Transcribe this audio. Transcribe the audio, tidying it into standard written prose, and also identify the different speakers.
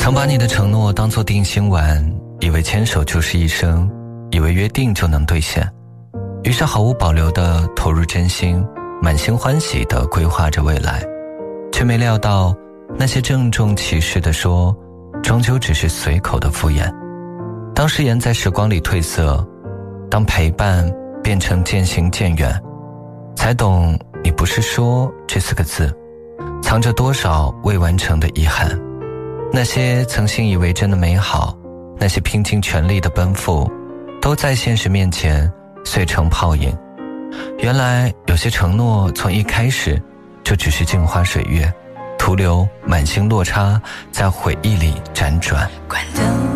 Speaker 1: 常把你的承诺当作定心丸，以为牵手就是一生，以为约定就能兑现，于是毫无保留地投入真心，满心欢喜地规划着未来，却没料到那些郑重其事地说，终究只是随口的敷衍。当誓言在时光里褪色，当陪伴变成渐行渐远，才懂你不是说这4个字，藏着多少未完成的遗憾。那些曾信以为真的美好，那些拼尽全力的奔赴，都在现实面前碎成泡影。原来有些承诺从一开始就只是镜花水月，徒留满心落差在回忆里辗转。
Speaker 2: 关灯